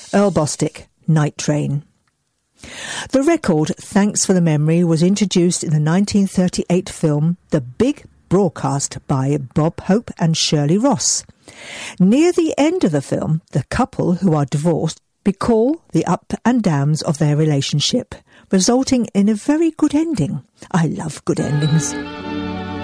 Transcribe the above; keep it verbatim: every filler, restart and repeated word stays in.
Earl Bostic, Night Train. The record, Thanks for the Memory, was introduced in the nineteen thirty-eight film The Big Broadcast by Bob Hope and Shirley Ross. Near the end of the film, the couple, who are divorced, recall the up and downs of their relationship, resulting in a very good ending. I love good endings.